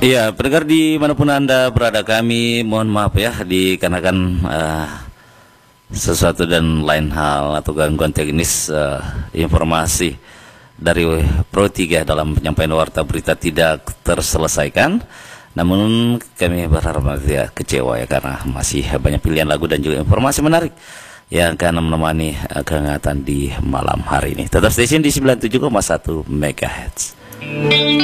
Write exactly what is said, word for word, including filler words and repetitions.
Iya, pendengar dimanapun Anda berada, kami mohon maaf ya dikarenakan uh, sesuatu dan lain hal atau gangguan teknis uh, informasi dari Pro tiga dalam penyampaian warta berita tidak terselesaikan. Namun kami berharap tidak kecewa ya, karena masih banyak pilihan lagu dan juga informasi menarik yang akan menemani uh, kehangatan di malam hari ini. Tetap stay di sembilan puluh tujuh koma satu megahertz.